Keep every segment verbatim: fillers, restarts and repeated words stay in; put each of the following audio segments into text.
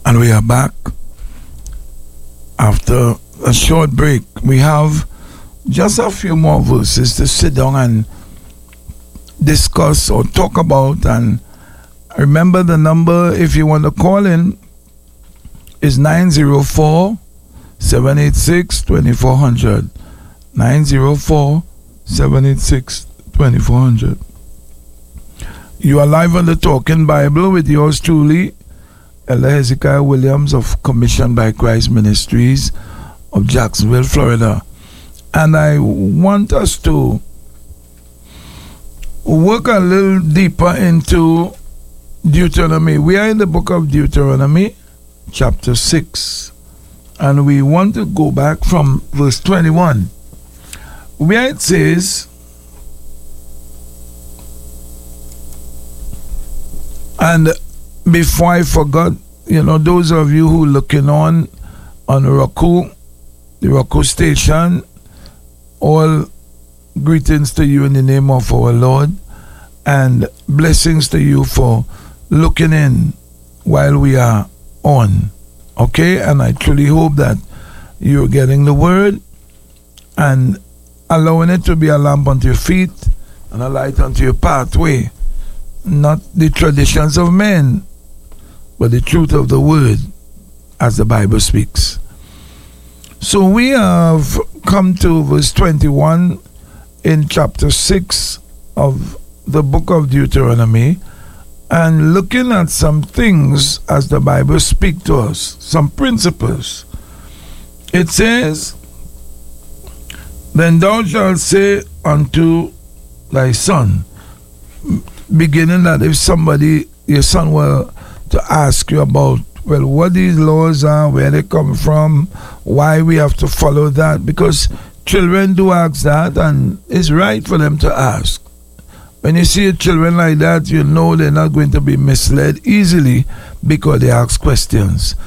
And we are back after a short break. We have just a few more verses to sit down and discuss or talk about. And remember, the number, if you want to call in, is nine zero four, seven eight six, two four zero zero. nine zero four, seven eight six, two four zero zero. You are live on the Talking Bible with yours truly, Elder Hezekiah Williams of Commissioned by Christ Ministries of Jacksonville, Florida. And I want us to work a little deeper into Deuteronomy. We are in the book of Deuteronomy, chapter six. And we want to go back from verse twenty-one, where it says, and before I forgot, you know, those of you who looking on on Roku, the Roku station, all greetings to you in the name of our Lord, and blessings to you for looking in while we are on. Okay? And I truly hope that you're getting the word and allowing it to be a lamp unto your feet and a light unto your pathway. Not the traditions of men, but the truth of the word, as the Bible speaks. So we have come to verse twenty-one in chapter six of the book of Deuteronomy, and looking at some things as the Bible speaks to us, some principles. It says, then thou shalt say unto thy son, beginning that if somebody, your son will to ask you about, well, what these laws are, where they come from, why we have to follow that, because children do ask that, and it's right for them to ask. When you see children like that, you know they're not going to be misled easily because they ask questions.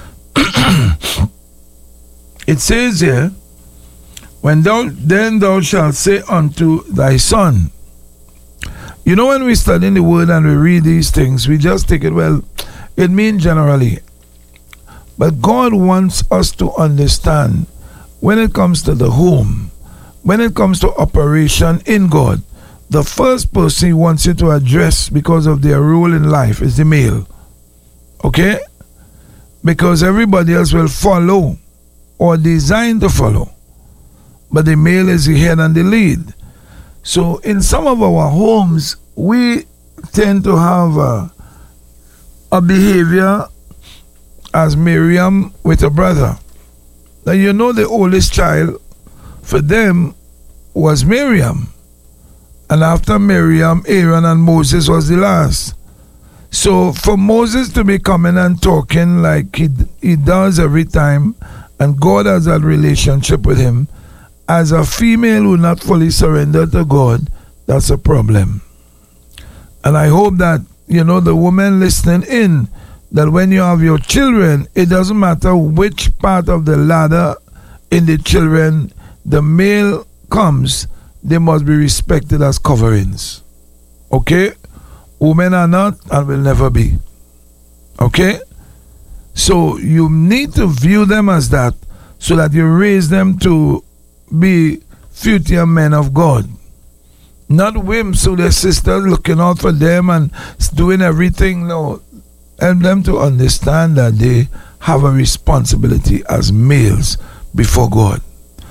It says here, when thou then thou shalt say unto thy son. You know, when we study the word and we read these things, we just take it, well, it means generally. But God wants us to understand when it comes to the home, when it comes to operation in God, the first person He wants you to address because of their role in life is the male. Okay? Because everybody else will follow or design to follow. But the male is the head and the lead. So in some of our homes, we tend to have a, a behavior as Miriam with a brother. Now you know the oldest child for them was Miriam. And after Miriam, Aaron and Moses was the last. So for Moses to be coming and talking like he, he does every time, and God has that relationship with him, as a female who not fully surrendered to God, that's a problem. And I hope that, you know, the woman listening in, that when you have your children, it doesn't matter which part of the ladder in the children the male comes, they must be respected as coverings. Okay? Women are not and will never be. Okay? So you need to view them as that so that you raise them to be future men of God. Not wimps who their sisters looking out for them and doing everything. No. Help them to understand that they have a responsibility as males before God.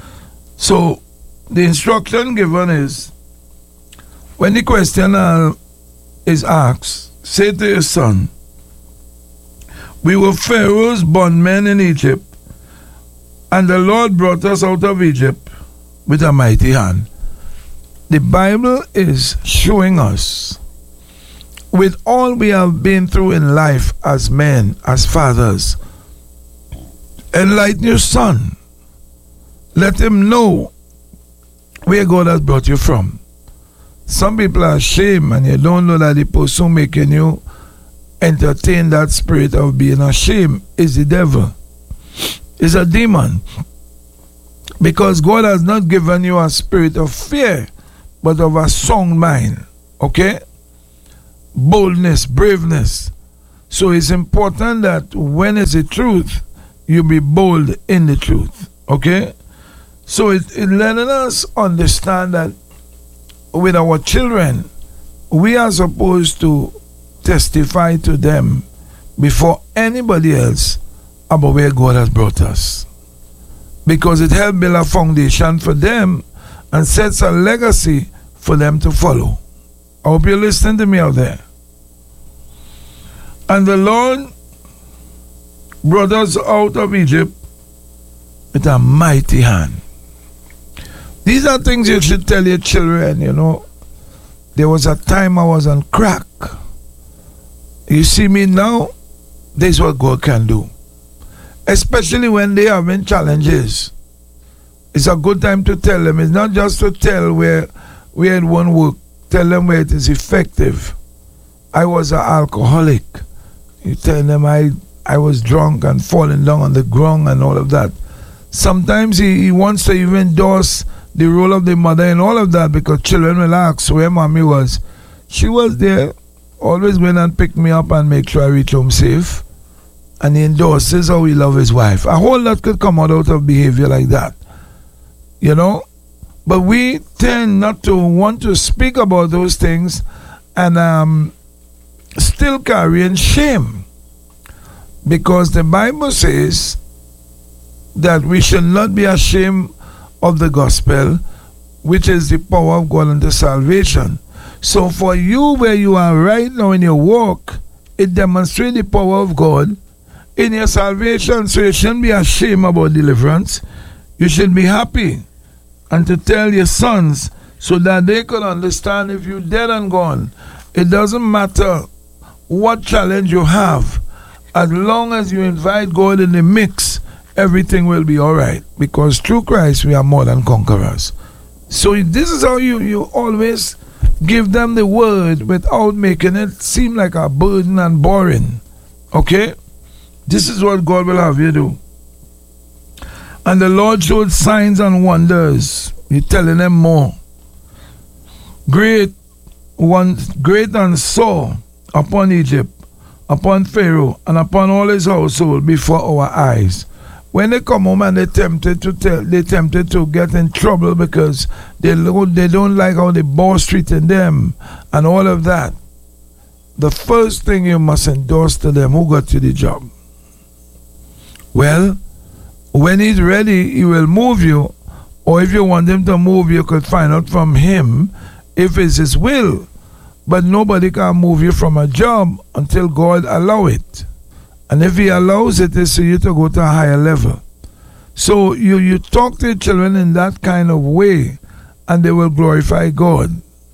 So the instruction given is, when the question uh, is asked, say to your son, we were Pharaoh's bondmen in Egypt, and the Lord brought us out of Egypt with a mighty hand. The Bible is showing us, with all we have been through in life as men, as fathers, enlighten your son. Let him know where God has brought you from. Some people are ashamed, and you don't know that the person making you entertain that spirit of being ashamed is the devil. It's a demon. Because God has not given you a spirit of fear, but of a sound mind. Okay? Boldness, braveness. So it's important that when it's the truth, you be bold in the truth. Okay? So it, it letting us understand that with our children, we are supposed to testify to them before anybody else about where God has brought us. Because it helps build a foundation for them and sets a legacy for them to follow. I hope you're listening to me out there. And the Lord brought us out of Egypt with a mighty hand. These are things you should tell your children, you know. There was a time I was on crack. You see me now, this is what God can do. Especially when they are having challenges. It's a good time to tell them. It's not just to tell where, where it won't work. Tell them where it is effective. I was an alcoholic. You tell them I, I was drunk and falling down on the ground and all of that. Sometimes he, he wants to even endorse the role of the mother and all of that, because children will ask where mommy was. She was there, always going and pick me up and make sure I reach home safe. And he endorses how he loves his wife. A whole lot could come out, out of behavior like that. You know? But we tend not to want to speak about those things and um, still carrying shame. Because the Bible says that we should not be ashamed of the gospel, which is the power of God unto salvation. So for you, where you are right now in your walk, it demonstrates the power of God in your salvation. So you shouldn't be ashamed about deliverance. You should be happy and to tell your sons so that they can understand if you're dead and gone. It doesn't matter what challenge you have. As long as you invite God in the mix, everything will be all right, because through Christ we are more than conquerors. So this is how you, you always give them the word without making it seem like a burden and boring. Okay? This is what God will have you do. And the Lord showed signs and wonders. You're telling them more. Great one, great and sore upon Egypt, upon Pharaoh, and upon all his household before our eyes. When they come home and they tempted to tell, they tempted to get in trouble because they they don't like how the boss treated them and all of that. The first thing you must endorse to them, who got you the job? Well, when he's ready, he will move you, or if you want him to move, you could find out from him if it's his will. But nobody can move you from a job until God allow it. And if he allows it, it's for you to go to a higher level. So you, you talk to your children in that kind of way, and they will glorify God.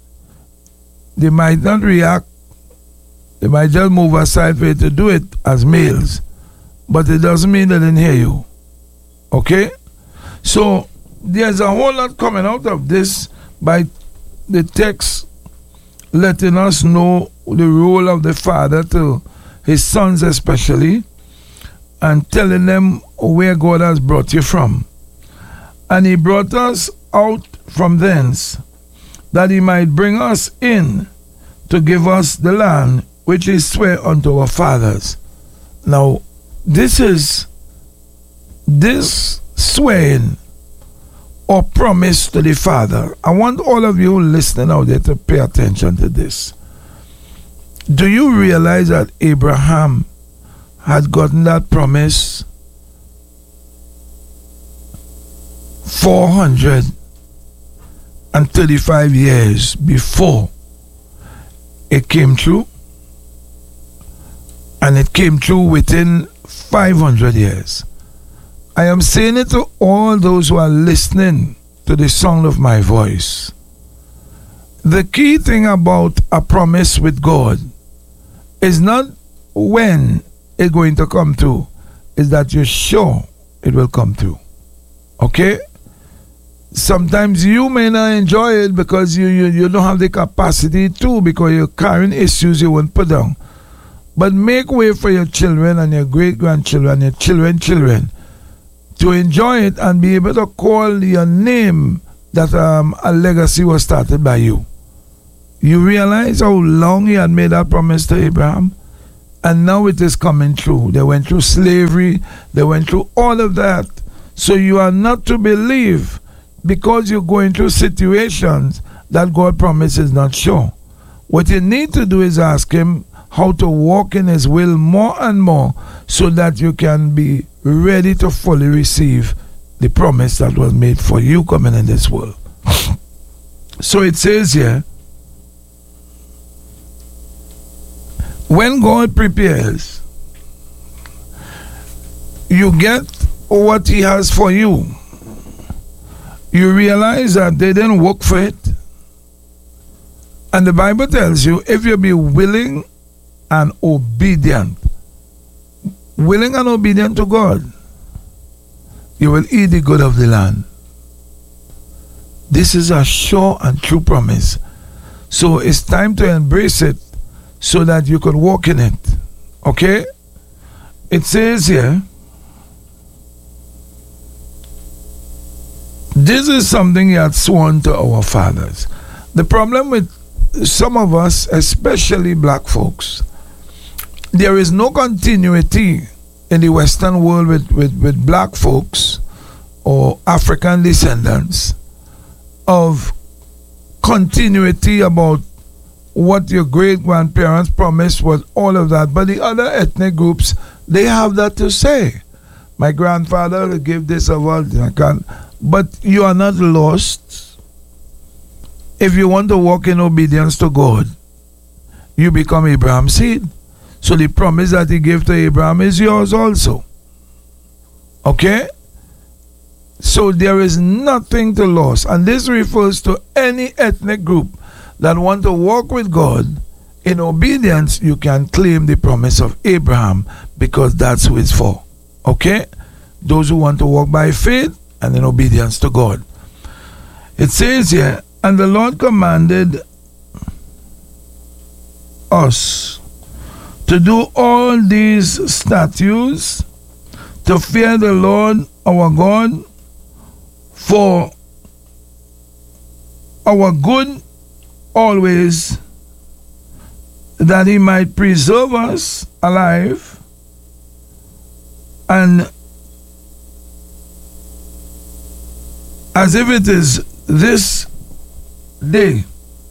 They might not react. They might just move aside for you to do it as males. But it doesn't mean they didn't hear you. Okay? So there's a whole lot coming out of this by the text letting us know the role of the father to his sons especially, and telling them where God has brought you from. And he brought us out from thence, that he might bring us in to give us the land which he sware unto our fathers. Now, this is this swearing or promise to the father. I want all of you listening out there to pay attention to this. Do you realize that Abraham had gotten that promise four hundred thirty-five years before it came true? And it came true within five hundred years. I am saying it to all those who are listening to the sound of my voice. The key thing about a promise with God is not when it's going to come through, is that you're sure it will come through. Okay? Sometimes you may not enjoy it because you, you, you don't have the capacity to, because you're carrying issues you won't put down. But make way for your children and your great-grandchildren and your children, children, to enjoy it and be able to call your name that um, a legacy was started by you. You realize how long he had made that promise to Abraham? And now it is coming through. They went through slavery. They went through all of that. So you are not to believe because you're going through situations that God promises not sure. What you need to do is ask him how to walk in his will more and more so that you can be ready to fully receive the promise that was made for you coming in this world. So it says here, when God prepares, you get what he has for you. You realize that they didn't work for it. And the Bible tells you, if you be willing and obedient, willing and obedient to God, you will eat the good of the land. This is a sure and true promise. So it's time to embrace it so that you can walk in it. Okay? It says here, this is something he had sworn to our fathers. The problem with some of us, especially black folks, there is no continuity in the Western world with, with, with black folks or African descendants of continuity about what your great grandparents promised was all of that. But the other ethnic groups, they have that to say. My grandfather gave this award, I can't. But you are not lost. If you want to walk in obedience to God, you become Abraham's seed. So the promise that he gave to Abraham is yours also. Okay? So there is nothing to lose. And this refers to any ethnic group that want to walk with God in obedience. You can claim the promise of Abraham because that's who it's for. Okay? Those who want to walk by faith and in obedience to God. It says here, and the Lord commanded us to do all these statutes, to fear the Lord our God for our good always, that he might preserve us alive and as if it is this day.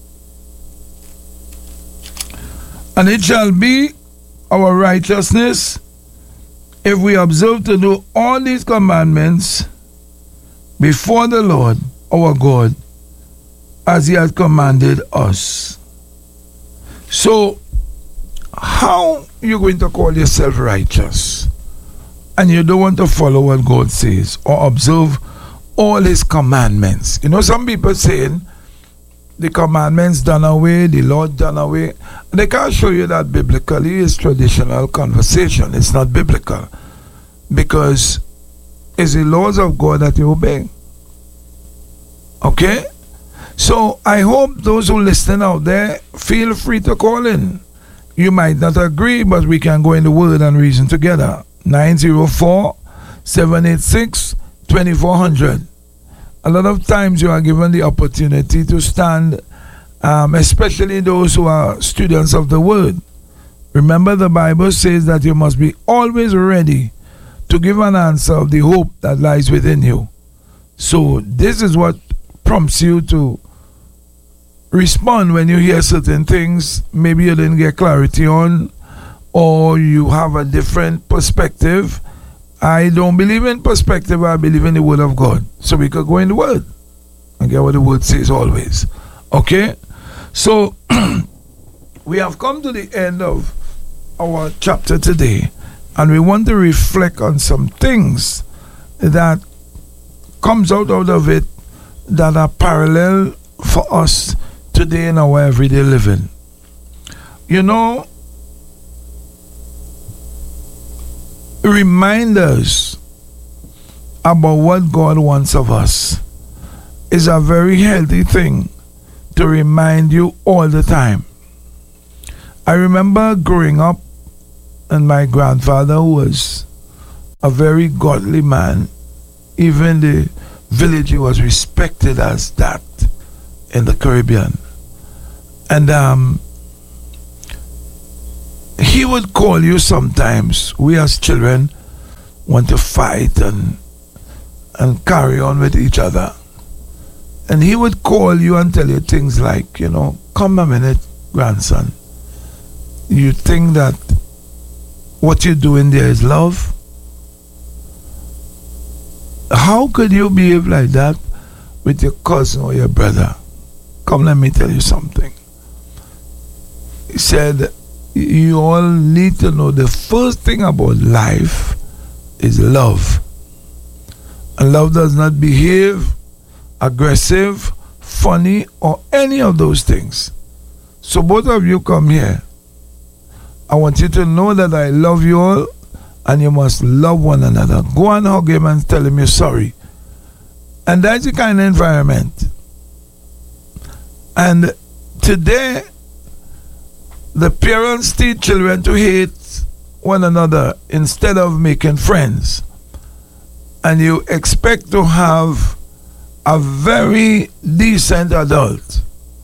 And it shall be our righteousness if we observe to do all these commandments before the Lord our God as he has commanded us. So, how you going to call yourself righteous and you don't want to follow what God says or observe all his commandments? You know, some people saying the commandments done away, the law done away. They can't show you that biblically. It's traditional conversation. It's not biblical. Because it's the laws of God that you obey. Okay? So I hope those who listen out there feel free to call in. You might not agree, but we can go in the word and reason together. nine zero four, seven eight six, two four zero zero. A lot of times you are given the opportunity to stand, um, especially those who are students of the word. Remember, the Bible says that you must be always ready to give an answer of the hope that lies within you. So this is what prompts you to respond when you hear certain things maybe you didn't get clarity on, or you have a different perspective. I don't believe in perspective, I believe in the word of God. So we could go in the word and get what the word says always. Okay? So we have come to the end of our chapter today, and we want to reflect on some things that comes out, out of it that are parallel for us today in our everyday living. You know, reminders about what God wants of us is a very healthy thing to remind you all the time. I remember growing up, and my grandfather was a very godly man. Even the village, he was respected as that in the Caribbean. And um, he would call you sometimes. We as children want to fight and and carry on with each other. And he would call you and tell you things like, you know, come a minute, grandson. You think that what you're doing there is love? How could you behave like that with your cousin or your brother? Come, let me tell you something. He said, you all need to know the first thing about life is love. And love does not behave aggressive, funny, or any of those things. So both of you come here. I want you to know that I love you all, and you must love one another. Go and hug him and tell him you're sorry. And that's the kind of environment. And today, the parents teach children to hate one another instead of making friends. And you expect to have a very decent adult.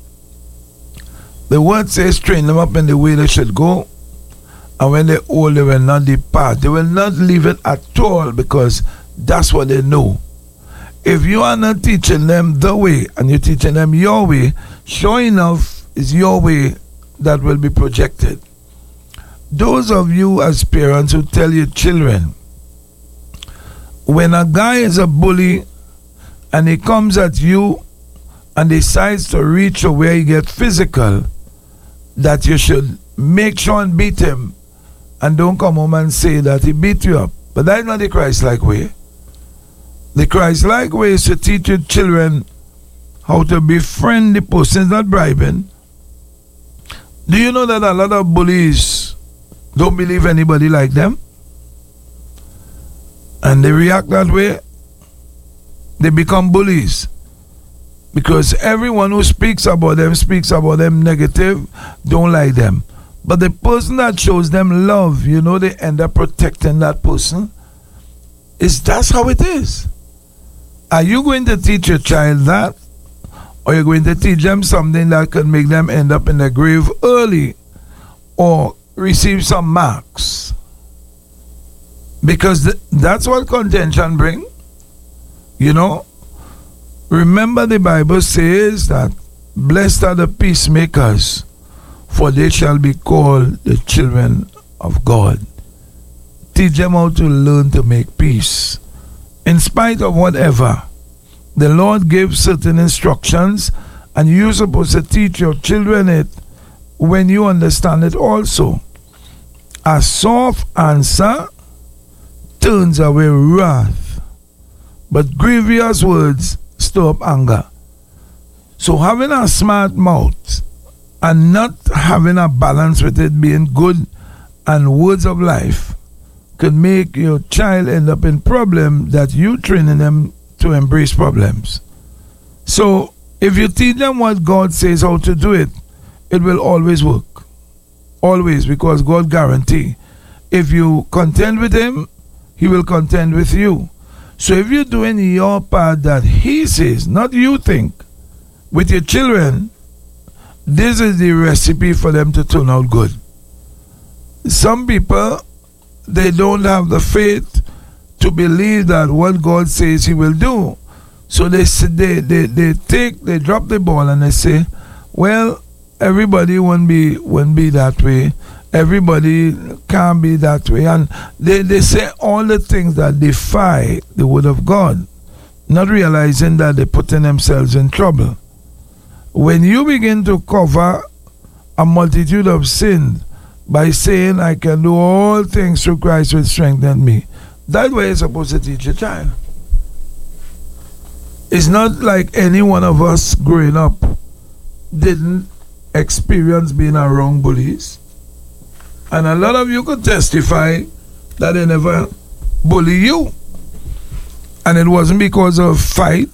The word says train them up in the way they should go, and when they're old they will not depart. They will not leave it at all, because that's what they know. If you are not teaching them the way and you're teaching them your way, sure enough it's your way that will be projected. Those of you as parents who tell your children, when a guy is a bully and he comes at you and decides to reach or where he get physical, that you should make sure and beat him, and don't come home and say that he beat you up. But that's not the Christ-like way. The Christ-like way is to teach your children how to befriend the person, not bribing. Do you know that a lot of bullies don't believe anybody like them? And they react that way. They become bullies. Because everyone who speaks about them speaks about them negative, don't like them. But the person that shows them love, you know, they end up protecting that person. Is that's how it is. Are you going to teach your child that? Or you're going to teach them something that could make them end up in the grave early or receive some marks? Because th- that's what contention brings. You know, remember the Bible says that blessed are the peacemakers, for they shall be called the children of God. Teach them how to learn to make peace. In spite of whatever, the Lord gives certain instructions, and you're supposed to teach your children it when you understand it also. A soft answer turns away wrath, but grievous words stir up anger. So having a smart mouth and not having a balance with it being good and words of life could make your child end up in problem that you training them to embrace problems. So if you teach them what God says how to do it, it will always work. Always, because God guarantee. If you contend with him, he will contend with you. So if you're doing your part that he says, not you think, with your children, this is the recipe for them to turn out good. Some people, they don't have the faith to believe that what God says he will do. So they they they, they take they drop the ball and they say, well, everybody won't be won't be that way. Everybody can't be that way. And they, they say all the things that defy the word of God, not realizing that they're putting themselves in trouble. When you begin to cover a multitude of sins by saying, I can do all things through Christ which strengthens me, that's what you're supposed to teach your child. It's not like any one of us growing up didn't experience being around bullies. And a lot of you could testify that they never bully you. And it wasn't because of fight.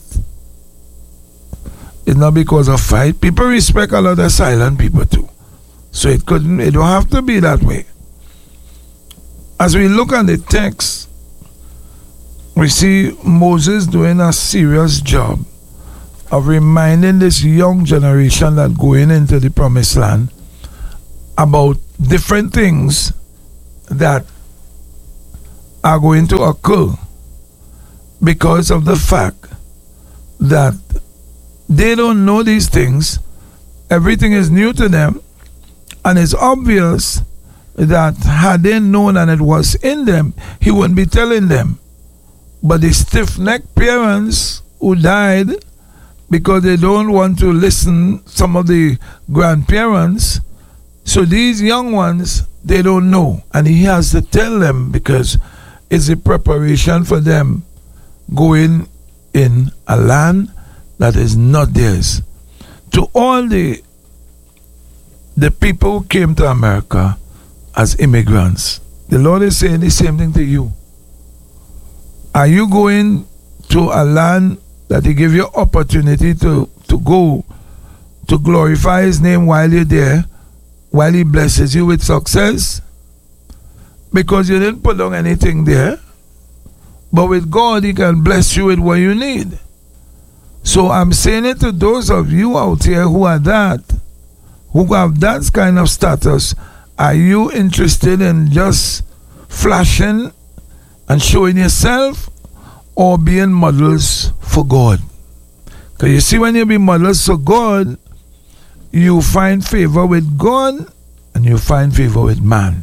It's not because of fight. People respect a lot of silent people too. So it couldn't, it don't have to be that way. As we look at the text, we see Moses doing a serious job of reminding this young generation that going into the promised land about different things that are going to occur because of the fact that they don't know these things. Everything is new to them, and it's obvious that had they known and it was in them, he wouldn't be telling them. But the stiff-necked parents who died because they don't want to listen, some of the grandparents, so these young ones, they don't know, and he has to tell them because it's a preparation for them going in a land that is not theirs. To all the the people who came to America as immigrants, the Lord is saying the same thing to you. Are you going to a land that he gave you opportunity to, to go to glorify his name while you're there, while he blesses you with success? Because you didn't put on anything there. But with God, he can bless you with what you need. So I'm saying it to those of you out here who are that, who have that kind of status. Are you interested in just flashing and showing yourself, or being models for God? Because you see, when you be models for God, you find favor with God and you find favor with man.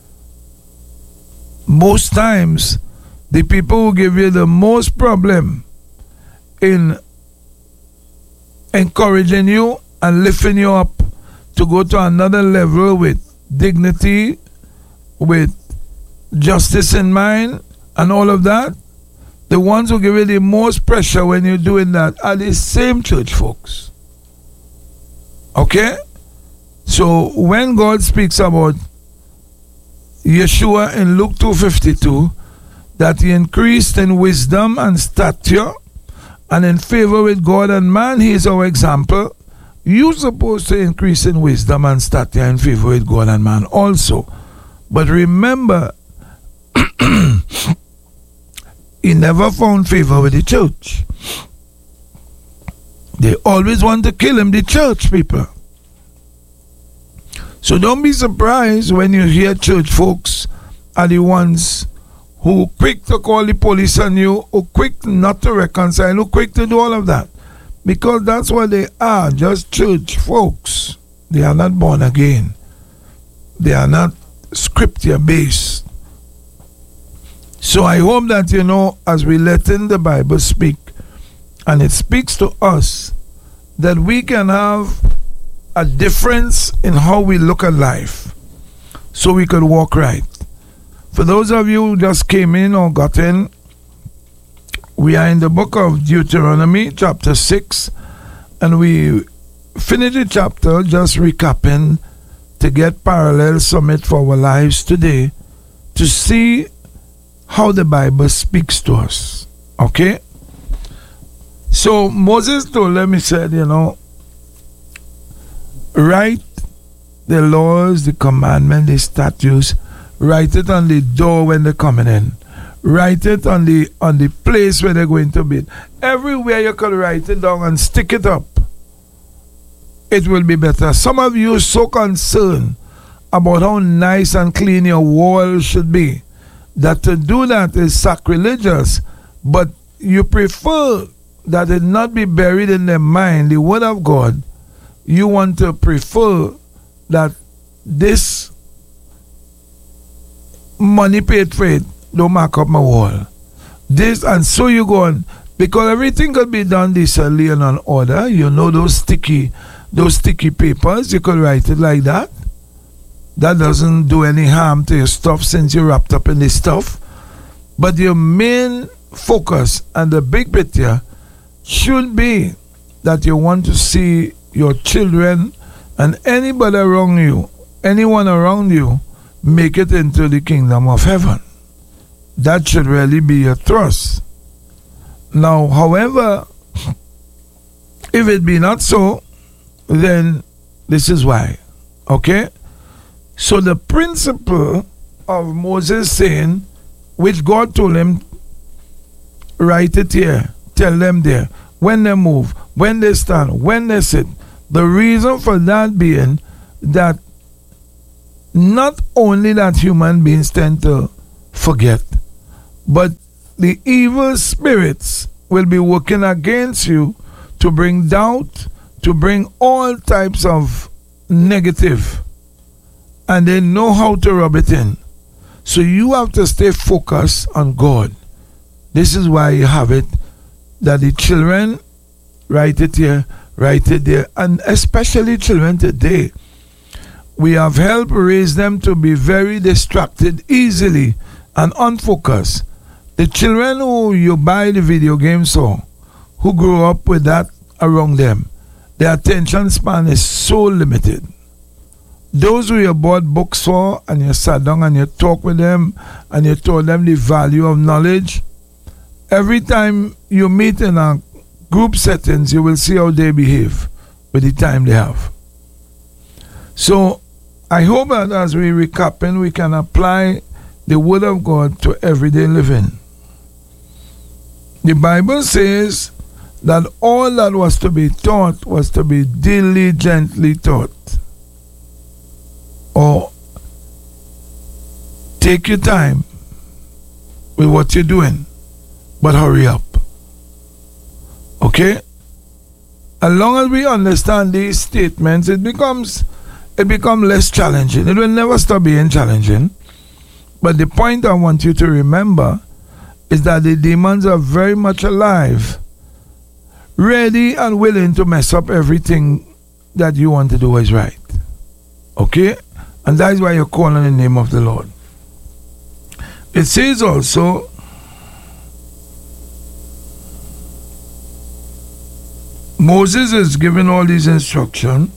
Most times, the people who give you the most problem in encouraging you and lifting you up to go to another level with dignity, with justice in mind, and all of that, the ones who give you the most pressure when you're doing that are the same church folks. Okay? So when God speaks about Yeshua in Luke two fifty-two, that he increased in wisdom and stature and in favor with God and man, he is our example. You're supposed to increase in wisdom and stature and favor with God and man also. But remember, he never found favor with the church. They always want to kill him, the church people. So don't be surprised when you hear church folks are the ones who quick to call the police on you, who quick not to reconcile, who quick to do all of that. Because that's what they are, just church folks. They are not born again. They are not scripture based. So I hope that, you know, as we let in the Bible speak, and it speaks to us, that we can have a difference in how we look at life, so we could walk right. For those of you who just came in or got in, we are in the book of Deuteronomy, chapter six, and we finished the chapter just recapping to get parallel summit for our lives today to see how the Bible speaks to us. Okay? So Moses told them, he said, you know, write the laws, the commandments, the statutes, write it on the door when they're coming in. Write it on the on the place where they're going to be. Everywhere you can write it down and stick it up, it will be better. Some of you are so concerned about how nice and clean your wall should be that to do that is sacrilegious, but you prefer that it not be buried in their mind, the word of God. You want to prefer that this money paid for it don't mark up my wall. This, and so you go on, because everything could be done decently and on order. You know, those sticky those sticky papers, you could write it like that. That doesn't do any harm to your stuff since you're wrapped up in this stuff. But your main focus and the big picture should be that you want to see your children and anybody around you, anyone around you, make it into the kingdom of heaven. That should really be your thrust. Now, however, if it be not so, then this is why. Okay? So the principle of Moses saying, which God told him, write it here, tell them there, when they move, when they stand, when they sit. The reason for that being that not only that human beings tend to forget, but the evil spirits will be working against you to bring doubt, to bring all types of negative, and they know how to rub it in. So you have to stay focused on God. This is why you have it that the children write it here, write it there, and especially children today. We have helped raise them to be very distracted easily and unfocused. The children who you buy the video games for, who grew up with that around them, their attention span is so limited. Those who you bought books for and you sat down and you talk with them and you told them the value of knowledge, every time you meet in a group settings, you will see how they behave with the time they have. So I hope that as we recapping, we can apply the word of God to everyday living. The Bible says that all that was to be taught was to be diligently taught. Or take your time with what you're doing, but hurry up. Okay? As long as we understand these statements, it becomes it becomes less challenging. It will never stop being challenging. But the point I want you to remember is that the demons are very much alive, ready and willing to mess up everything that you want to do is right. Okay? And that is why you're calling the name of the Lord. It says also, Moses is giving all these instructions,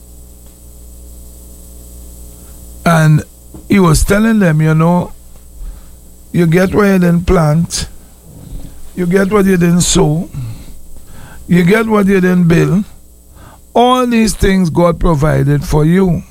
and he was telling them, you know, you get what you didn't plant, you get what you didn't sow, you get what you didn't build. All these things God provided for you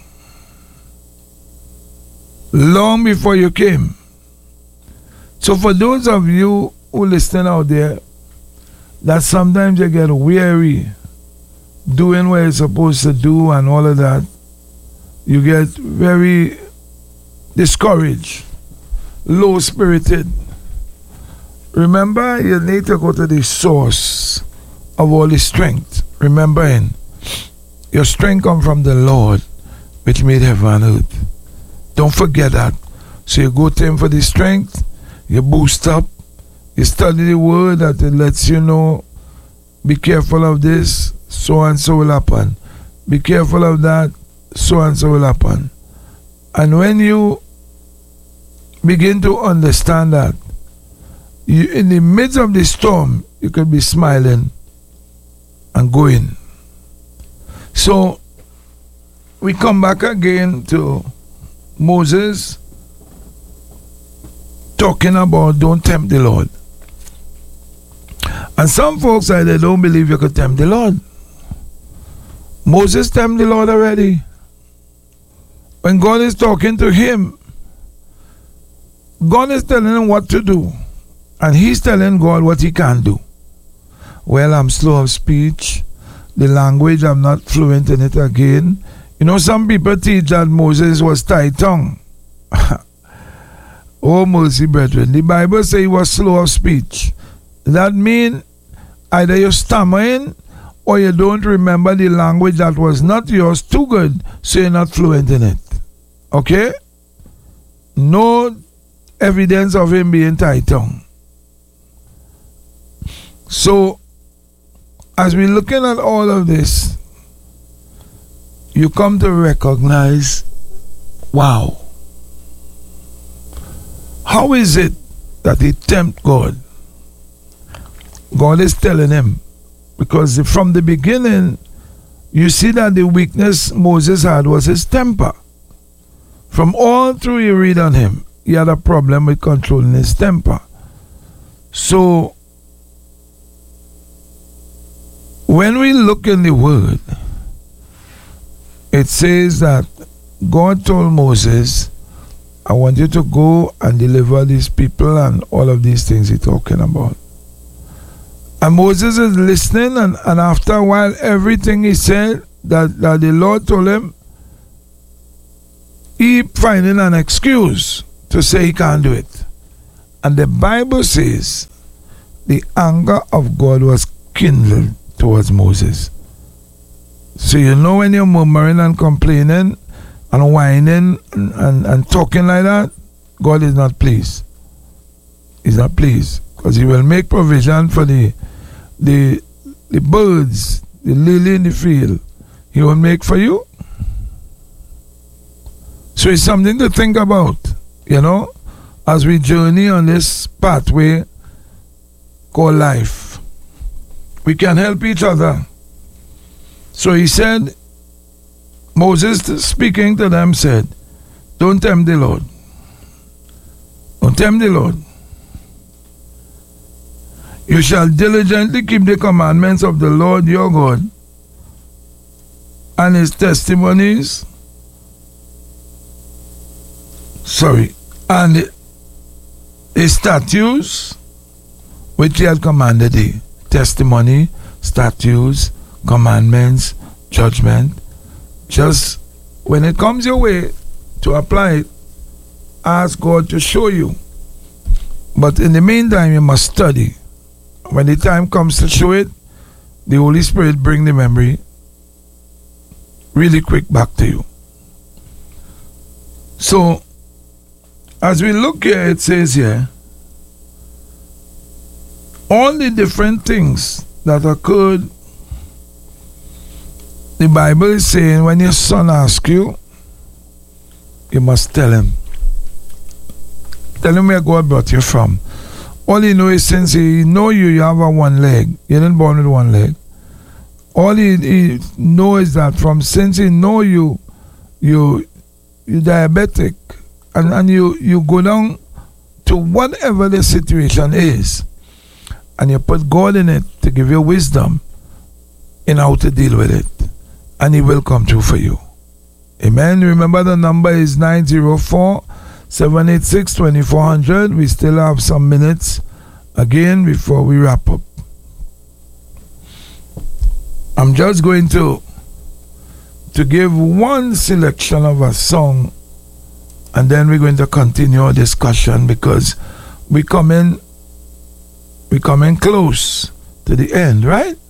long before you came. So for those of you who listen out there, that sometimes you get weary doing what you're supposed to do and all of that, you get very discouraged, low-spirited. Remember, you need to go to the source of all the strength. Remembering, your strength comes from the Lord, which made heaven and earth. Don't forget that. So you go to Him for the strength, you boost up, you study the word that it lets you know, be careful of this, so and so will happen. Be careful of that, so and so will happen. And when you begin to understand that, you, in the midst of the storm, you could be smiling and going. So we come back again to Moses talking about don't tempt the Lord. And some folks say they don't believe you could tempt the Lord. Moses tempted the Lord already. When God is talking to him, God is telling him what to do, and he's telling God what he can do. Well, I'm slow of speech. The language, I'm not fluent in it again. You know, some people teach that Moses was tight-tongued. Oh, mercy, brethren. The Bible says he was slow of speech. That means either you're stammering or you don't remember the language that was not yours too good, so you're not fluent in it. Okay? No evidence of him being tight-tongued. So, as we're looking at all of this, you come to recognize, wow, how is it that he tempts God? God is telling him, because from the beginning, you see that the weakness Moses had was his temper. From all through you read on him, he had a problem with controlling his temper. So, when we look in the word, it says that God told Moses, I want you to go and deliver these people and all of these things he's talking about. And Moses is listening, and, and after a while, everything he said that, that the Lord told him, he finding an excuse to say he can't do it. And the Bible says the anger of God was kindled towards Moses. So you know when you're murmuring and complaining and whining and, and, and talking like that, God is not pleased. He's not pleased. Because he will make provision for the the the birds, the lily in the field. He will make for you. So it's something to think about, you know, as we journey on this pathway called life. We can help each other. So he said, Moses speaking to them said, don't tempt the Lord. Don't tempt the Lord. You shall diligently keep the commandments of the Lord your God and his testimonies, sorry, and his statutes which he had commanded thee. Testimony, statutes, commandments, judgment. Just when it comes your way to apply it, ask God to show you. But in the meantime, you must study. When the time comes to show it, the Holy Spirit bring the memory really quick back to you. So, as we look here, it says here, all the different things that occurred, the Bible is saying when your son asks you, you must tell him. Tell him where God brought you from. All he knows is since he know you, you have a one leg. You didn't born with one leg. All he, he knows is that from since he know you, you you diabetic, and, and you, you go down to whatever the situation is, and you put God in it to give you wisdom in how to deal with it, and he will come through for you. Amen. Remember the number is nine zero four, seven eight six, two four zero zero. We still have some minutes again before we wrap up. I'm just going to to give one selection of a song, and then we're going to continue our discussion because we come in we coming close to the end, right?